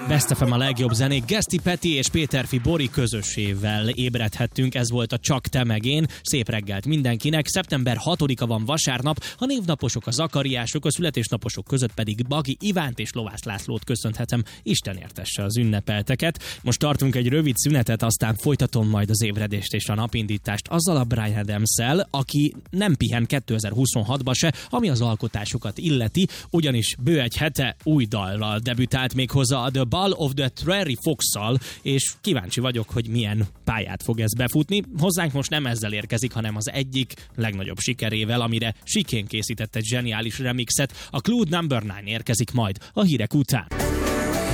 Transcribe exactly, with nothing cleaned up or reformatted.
Best ef em a legjobb zenék. Geszti Peti és Péterfi Bori közösével ébredhettünk, ez volt a Csak te meg én. Szép reggelt mindenkinek. szeptember hatodika van vasárnap, a névnaposok, a zakariások, a születésnaposok között pedig Bagi Ivánt és Lovász Lászlót köszönhetem. Isten értesse az ünnepelteket. Most tartunk egy rövid szünetet, aztán folytatom majd az ébredést és a napindítást azzal a Bryan Adams-szel, aki nem pihen kétezer-huszonhatba se, ami az alkotásokat illeti, ugyanis bő egy hete új dallal debütált, méghozzá a The Ball of the Prairie Fox-szal, és kíváncsi vagyok, hogy milyen pályát fog ez befutni. Hozzánk most nem ezzel érkezik, hanem az egyik legnagyobb sikerével, amire Sikén készített egy zseniális remixet. A Clue number nine érkezik majd a hírek után.